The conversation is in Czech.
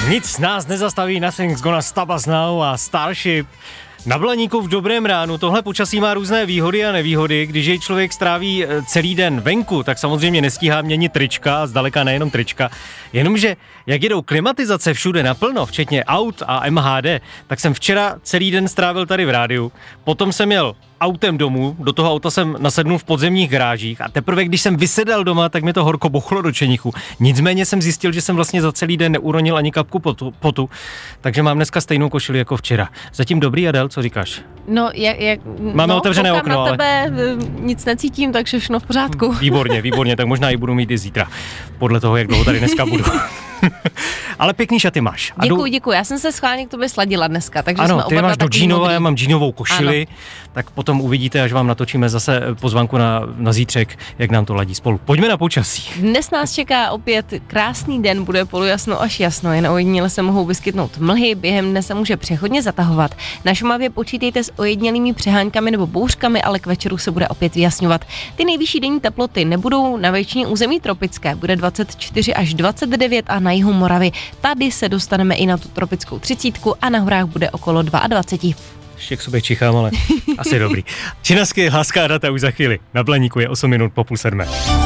Nic nás nezastaví, nothing's gonna stop us now a Starship. Na Blaníku v dobrém ránu. Tohle počasí má různé výhody a nevýhody. Když jej člověk stráví celý den venku, tak samozřejmě nestíhá měnit trička, a zdaleka nejenom trička. Jenomže, jak jedou klimatizace všude naplno, včetně aut a MHD, tak jsem včera celý den strávil tady v rádiu. Potom jsem jel autem domů, do toho auta jsem nasednul v podzemních garážích a teprve, když jsem vysedal doma, tak mi to horko bochlo do čenichu. Nicméně jsem zjistil, že jsem vlastně za celý den neuronil ani kapku potu, takže mám dneska stejnou košili jako včera. Zatím dobrý, Adel, co říkáš? No, Máme otevřené okno, na tebe nic necítím, takže všechno v pořádku. Výborně, tak možná ji budu mít i zítra. Podle toho, jak dlouho tady dneska budu. Ale pěkný šaty máš. Děkuji. Já jsem se schválně k tobě sladila dneska, takže ano, jsme oba ty máš do džínové, já mám džínovou košili, ano. Tak potom uvidíte, až vám natočíme zase pozvánku na zítřek, jak nám to ladí spolu. Pojďme na počasí. Dnes nás čeká opět krásný den, bude polojasno až jasno, jen ojediněle se mohou vyskytnout mlhy, během dne se může přechodně zatahovat. Na Šumavě počítejte s ojedinělými přeháňkami nebo bouřkami, ale k večeru se bude opět vyjasňovat. Ty nejvyšší denní teploty nebudou na většině území tropické, bude 24 až 29 a na jihu Moravy. Tady se dostaneme i na tu tropickou 30 a na horách bude okolo 22. Ještě k sobě čichám, ale asi dobrý. Činasky, hlaská data už za chvíli. Na Blaníku je 8 minut po 6:30.